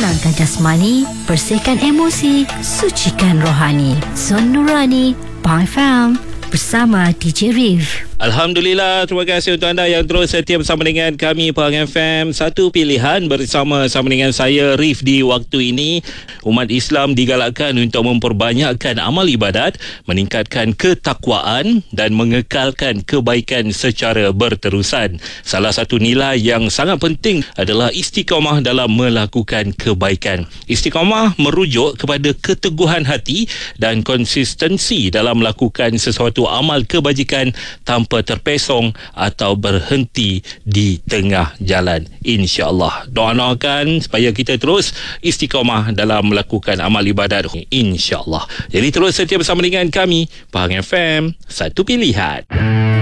tenangkan jasmani, bersihkan emosi, sucikan rohani. Zon Nurani, Pang FM, bersama DJ Rif. Alhamdulillah, terima kasih untuk anda yang terus setia bersama dengan kami Pahang FM. Satu pilihan bersama dengan saya Rif di waktu ini. Umat Islam digalakkan untuk memperbanyakkan amal ibadat, meningkatkan ketakwaan dan mengekalkan kebaikan secara berterusan. Salah satu nilai yang sangat penting adalah istiqamah dalam melakukan kebaikan. Istiqamah merujuk kepada keteguhan hati dan konsistensi dalam melakukan sesuatu amal kebajikan tanpa terpesong atau berhenti di tengah jalan. InsyaAllah. Doakan supaya kita terus istiqamah dalam melakukan amal ibadat. InsyaAllah. Jadi terus setia bersama dengan kami Pahang FM, satu pilihan.